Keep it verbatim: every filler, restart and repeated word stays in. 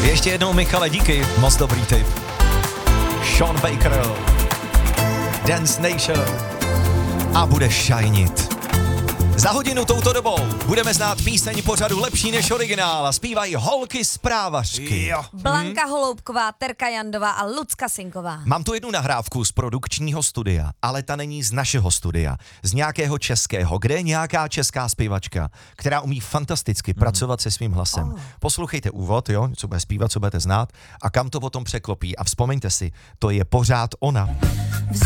Ještě jednou, Michale, díky, moc dobrý tip. Sean Baker, Dance Nation a bude šajnit. Za hodinu touto dobou budeme znát píseň pořadu lepší než originál a zpívají holky zprávařky. Jo. Blanka Holoubková, Terka Jandová a Lucka Sinková. Mám tu jednu nahrávku z produkčního studia, ale ta není z našeho studia, z nějakého českého, kde je nějaká česká zpěvačka, která umí fantasticky pracovat se svým hlasem. Oh. Poslouchejte úvod, jo, co bude zpívat, co budete znát a kam to potom překlopí a vzpomeňte si, to je pořád ona.